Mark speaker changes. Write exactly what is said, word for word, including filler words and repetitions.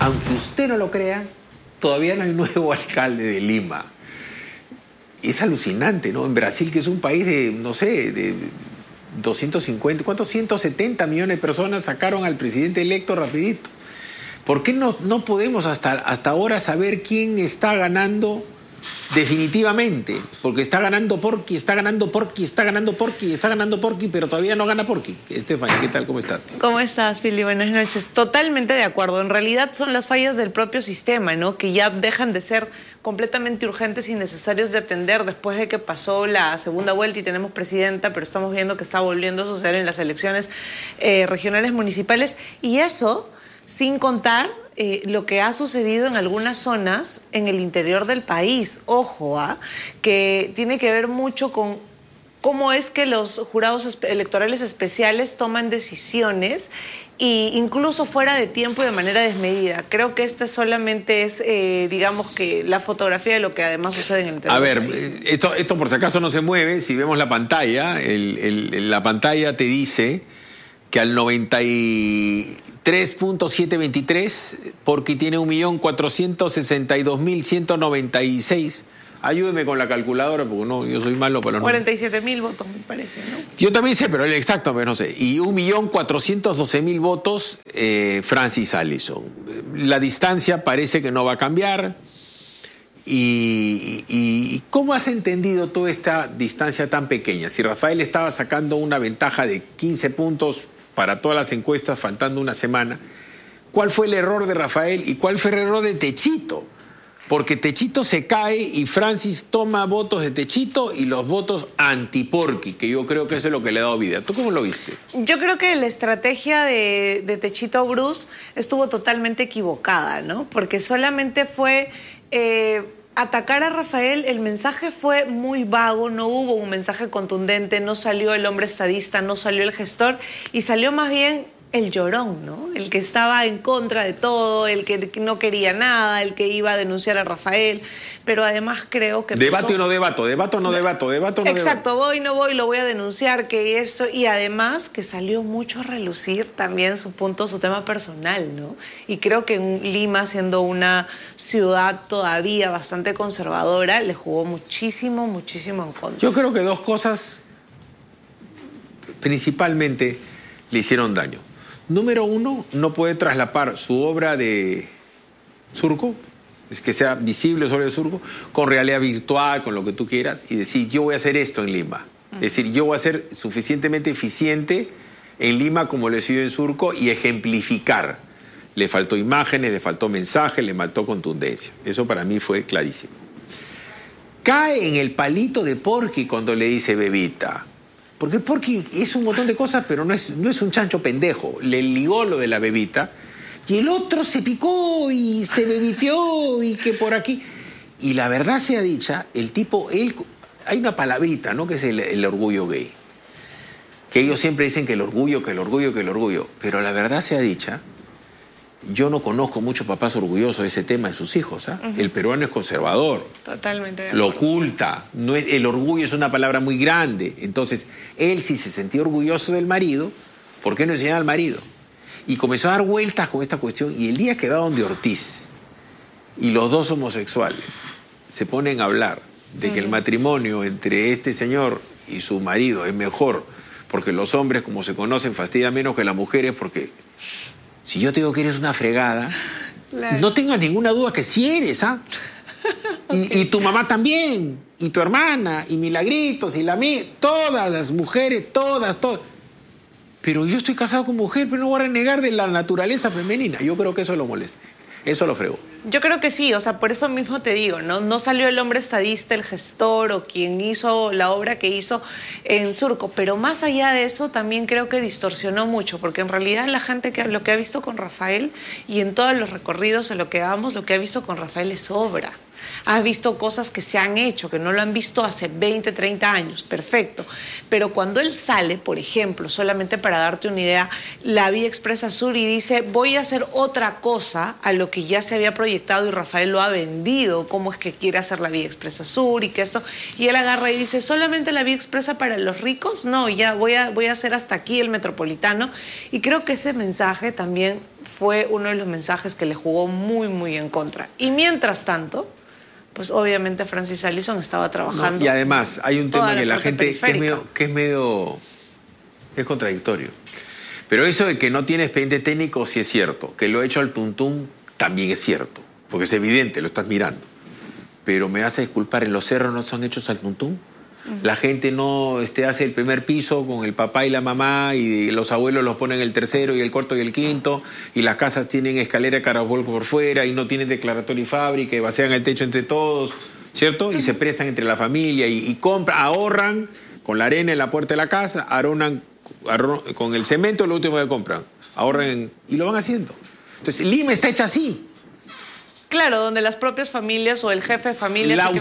Speaker 1: aunque usted no lo crea, todavía no hay nuevo alcalde de Lima. Es alucinante, ¿no? En Brasil, que es un país de, no sé, de doscientos cincuenta, ¿cuántos? ciento setenta millones de personas sacaron al presidente electo rapidito. ¿Por qué no, no podemos hasta, hasta ahora saber quién está ganando definitivamente? Porque está ganando Porky, está ganando Porky, está ganando Porky, está ganando Porky, pero todavía no gana Porky. Estefany, ¿qué tal? ¿Cómo estás?
Speaker 2: ¿Cómo estás, Pili? Buenas noches. Totalmente de acuerdo. En realidad son las fallas del propio sistema, ¿no? Que ya dejan de ser completamente urgentes y necesarios de atender después de que pasó la segunda vuelta y tenemos presidenta, pero estamos viendo que está volviendo a suceder en las elecciones eh, regionales municipales. Y eso sin contar eh, lo que ha sucedido en algunas zonas en el interior del país. Ojo, ¿ah? Que tiene que ver mucho con cómo es que los jurados electorales especiales toman decisiones e incluso fuera de tiempo y de manera desmedida. Creo que esta solamente es, eh, digamos que, la fotografía de lo que además sucede en el interior.
Speaker 1: A ver,
Speaker 2: del país.
Speaker 1: Esto, esto por si acaso no se mueve. Si vemos la pantalla, el, el, la pantalla te dice que al noventa y tres punto setecientos veintitrés, porque tiene un millón cuatrocientos sesenta y dos mil ciento noventa y seis. Ayúdeme con la calculadora, porque no, yo soy malo para los
Speaker 2: cuarenta y siete mil votos, me parece, ¿no?
Speaker 1: Yo también sé, pero el exacto, pero no sé. Y un millón cuatrocientos doce mil votos, eh, Francis Allison. La distancia parece que no va a cambiar. Y, y, y ¿cómo has entendido toda esta distancia tan pequeña? Si Rafael estaba sacando una ventaja de quince puntos para todas las encuestas, faltando una semana, ¿cuál fue el error de Rafael y cuál fue el error de Techito? Porque Techito se cae y Francis toma votos de Techito y los votos anti-Porky, que yo creo que eso es lo que le ha dado vida. ¿Tú cómo lo viste?
Speaker 2: Yo creo que la estrategia de, de Techito Bruce estuvo totalmente equivocada, ¿no? Porque solamente fue eh, atacar a Rafael. El mensaje fue muy vago, no hubo un mensaje contundente, no salió el hombre estadista, no salió el gestor y salió más bien el llorón, ¿no? El que estaba en contra de todo, el que no quería nada, el que iba a denunciar a Rafael, pero además creo que...
Speaker 1: Debato
Speaker 2: puso...
Speaker 1: y no debato, debato no debato, debato no
Speaker 2: Exacto,
Speaker 1: debato.
Speaker 2: voy, no voy, lo voy a denunciar, que eso... Y además que salió mucho a relucir también su punto, su tema personal, ¿no? Y creo que en Lima, siendo una ciudad todavía bastante conservadora, le jugó muchísimo, muchísimo en contra.
Speaker 1: Yo creo que dos cosas principalmente le hicieron daño. Número uno, no puede traslapar su obra de Surco, es que sea visible sobre el Surco, con realidad virtual, con lo que tú quieras, y decir, yo voy a hacer esto en Lima. Es decir, yo voy a ser suficientemente eficiente en Lima como lo he sido en Surco y ejemplificar. Le faltó imágenes, le faltó mensaje, le faltó contundencia. Eso para mí fue clarísimo. Cae en el palito de Porky cuando le dice bebita. Porque Porky es un montón de cosas, pero no es, no es un chancho pendejo. Le ligó lo de la bebita y el otro se picó y se bebiteó y que por aquí. Y la verdad sea dicha, el tipo, él, hay una palabrita, ¿no? Que es el, el orgullo gay. Que ellos siempre dicen que el orgullo, que el orgullo, que el orgullo. Pero la verdad sea dicha, yo no conozco muchos papás orgullosos de ese tema de sus hijos. ¿eh? Uh-huh. El peruano es conservador.
Speaker 2: Totalmente. De
Speaker 1: lo oculta. No es, el orgullo es una palabra muy grande. Entonces, él si se sentía orgulloso del marido, ¿por qué no enseñaba al marido? Y comenzó a dar vueltas con esta cuestión. Y el día que va donde Ortiz y los dos homosexuales se ponen a hablar de uh-huh. que el matrimonio entre este señor y su marido es mejor porque los hombres, como se conocen, fastidian menos que las mujeres porque... Si yo te digo que eres una fregada, claro. no tengas ninguna duda que sí eres, ¿ah? Okay. Y, y tu mamá también, y tu hermana, y Milagritos, y la mía, todas las mujeres, todas, todas. Pero yo estoy casado con mujer, pero no voy a renegar de la naturaleza femenina. Yo creo que eso lo molesta, eso lo fregó.
Speaker 2: Yo creo que sí, o sea, por eso mismo te digo, ¿no? No salió el hombre estadista, el gestor o quien hizo la obra que hizo en Surco, pero más allá de eso también creo que distorsionó mucho, porque en realidad la gente que lo que ha visto con Rafael y en todos los recorridos en lo que vamos, lo que ha visto con Rafael es obra. Has visto cosas que se han hecho, que no lo han visto hace veinte, treinta años, perfecto. Pero cuando él sale, por ejemplo, solamente para darte una idea, la Vía Expresa Sur y dice, voy a hacer otra cosa a lo que ya se había proyectado y Rafael lo ha vendido, cómo es que quiere hacer la Vía Expresa Sur y que esto, y él agarra y dice, ¿solamente la Vía Expresa para los ricos? No, ya voy a, voy a hacer hasta aquí el metropolitano. Y creo que ese mensaje también fue uno de los mensajes que le jugó muy, muy en contra. Y mientras tanto, pues obviamente Francis Allison estaba trabajando.
Speaker 1: No, y además, hay un tema
Speaker 2: la
Speaker 1: que la
Speaker 2: parte
Speaker 1: gente, que es medio, que es medio, es contradictorio. Pero eso de que no tiene expediente técnico sí es cierto. Que lo ha hecho al tuntún también es cierto. Porque es evidente, lo estás mirando. Pero me hace disculpar, en los cerros no son hechos al tuntún. Uh-huh. La gente no este, hace el primer piso con el papá y la mamá y los abuelos los ponen el tercero y el cuarto y el quinto y las casas tienen escalera de caracol por fuera y no tienen declaratoria y fábrica y vacían el techo entre todos, ¿cierto? Uh-huh. Y se prestan entre la familia y, y compran, ahorran con la arena en la puerta de la casa, ahorran con el cemento, lo último que compran, ahorran y lo van haciendo. Entonces, Lima está hecha así.
Speaker 2: Claro, donde las propias familias o el jefe de familia
Speaker 1: la
Speaker 2: se cree